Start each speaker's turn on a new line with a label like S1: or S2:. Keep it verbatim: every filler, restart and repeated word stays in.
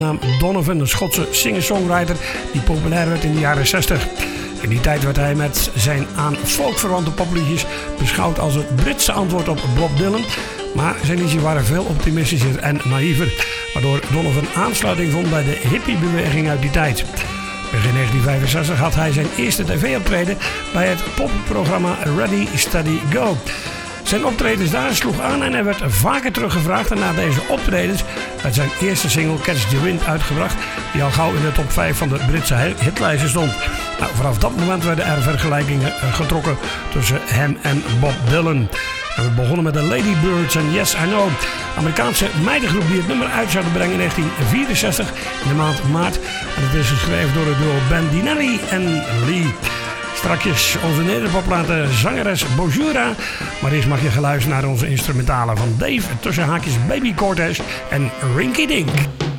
S1: naam Donovan, een Schotse singer-songwriter die populair werd in de jaren zestig. In die tijd werd hij met zijn aan folk verwante popliedjes beschouwd als het Britse antwoord op Bob Dylan. Maar zijn liedjes waren veel optimistischer en naïver, waardoor Donovan aansluiting vond bij de hippiebeweging uit die tijd. Begin negentien vijfenzestig had hij zijn eerste tv-optreden bij het popprogramma Ready, Steady, Go. Zijn optredens daar sloeg aan en hij werd vaker teruggevraagd. En na deze optredens werd zijn eerste single Catch the Wind uitgebracht, die al gauw in de top vijf van de Britse hitlijsten stond. Nou, vanaf dat moment werden er vergelijkingen getrokken tussen hem en Bob Dylan. En we begonnen met de Ladybirds en Yes I Know, Amerikaanse meidengroep die het nummer uit zouden brengen in negentien vierenzestig in de maand maart. En het is geschreven door het duo Ben Dinelli en Lee. Strakjes onze nederpopplaten zangeres Bojura. Maar eerst mag je geluisteren naar onze instrumentalen van Dave tussen haakjes Baby Cortez en Rinky Dink.